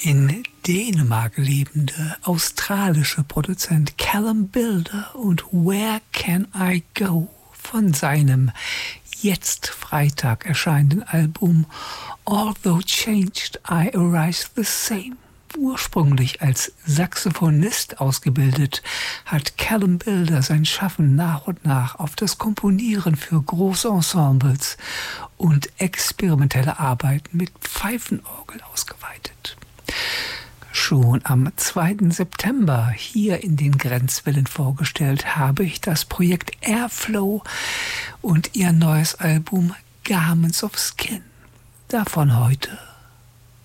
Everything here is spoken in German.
in Dänemark lebende australische Produzent Callum Builder und Where Can I Go von seinem jetzt Freitag erscheinenden Album Although Changed, I Arise the Same. Ursprünglich als Saxophonist ausgebildet, hat Callum Builder sein Schaffen nach und nach auf das Komponieren für Großensembles und experimentelle Arbeiten mit Pfeifenorgel ausgeweitet. Schon am 2. September hier in den Grenzwellen vorgestellt habe ich das Projekt Airflow und ihr neues Album Garments of Skin. Davon heute